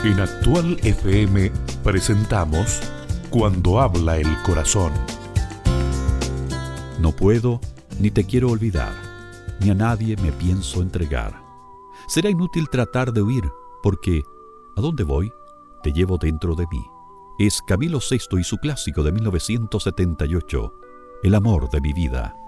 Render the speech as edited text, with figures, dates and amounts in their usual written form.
En Actual FM presentamos Cuando habla el corazón. No puedo ni te quiero olvidar, ni a nadie me pienso entregar. Será inútil tratar de huir, porque ¿a dónde voy? Te llevo dentro de mí. Es Camilo VI y su clásico de 1978, El amor de mi vida.